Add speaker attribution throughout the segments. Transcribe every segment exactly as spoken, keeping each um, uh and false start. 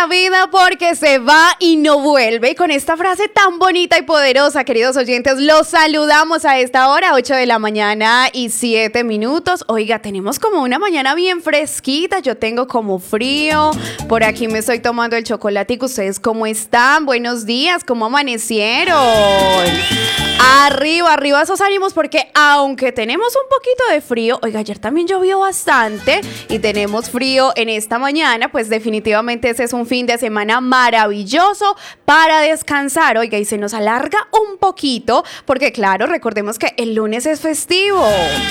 Speaker 1: la vida porque se va y no vuelve. Y con esta frase tan bonita y poderosa, queridos oyentes, los saludamos a esta hora, ocho de la mañana y siete minutos. Oiga, tenemos como una mañana bien fresquita, yo tengo como frío, por aquí me estoy tomando el chocolatico. ¿Ustedes cómo están? Buenos días, ¿cómo amanecieron? Arriba, arriba esos ánimos porque aunque tenemos un poquito de frío, oiga, ayer también llovió bastante y tenemos frío en esta mañana, pues definitivamente ese es un fin de semana maravilloso para descansar. Oiga, y se nos alarga un poquito porque claro, recordemos que el lunes es festivo.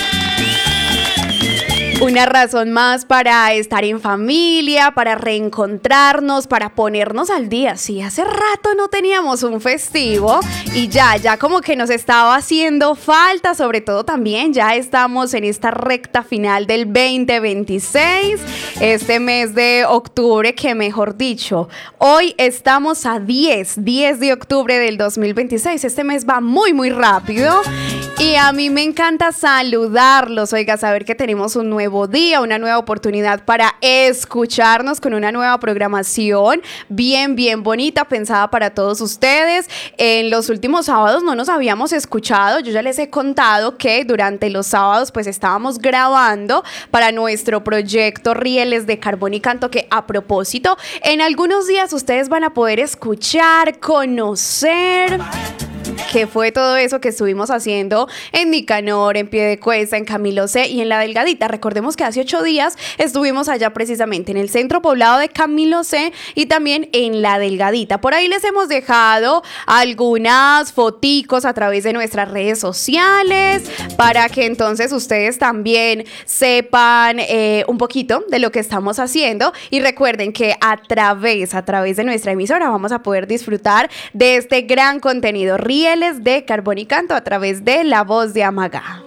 Speaker 1: Una razón más para estar en familia, para reencontrarnos, para ponernos al día. Sí, hace rato no teníamos un festivo y ya, ya como que nos estaba haciendo falta, sobre todo también ya estamos en esta recta final del veinte veintiséis, este mes de octubre que mejor dicho, hoy estamos a diez de octubre del dos mil veintiséis. Este mes va muy, muy rápido y a mí me encanta saludarlos, oiga, saber que tenemos un nuevo día, una nueva oportunidad para escucharnos con una nueva programación bien, bien bonita, pensada para todos ustedes. En los últimos sábados no nos habíamos escuchado, yo ya les he contado que durante los sábados pues estábamos grabando para nuestro proyecto Rieles de Carbón y Canto, que a propósito, en algunos días ustedes van a poder escuchar, conocer qué fue todo eso que estuvimos haciendo en Nicanor, en Piedecuesta, en Camilo C y en La Delgadita. Recordemos que hace ocho días estuvimos allá precisamente en el centro poblado de Camilo C y también en La Delgadita. Por ahí les hemos dejado algunas foticos a través de nuestras redes sociales para que entonces ustedes también sepan eh, un poquito de lo que estamos haciendo y recuerden que a través, a través de nuestra emisora vamos a poder disfrutar de este gran contenido Rieles de Carbón y Canto a través de La Voz de Amagá.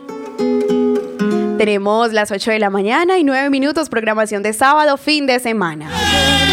Speaker 1: Tenemos las ocho de la mañana y nueve minutos, programación de sábado, fin de semana.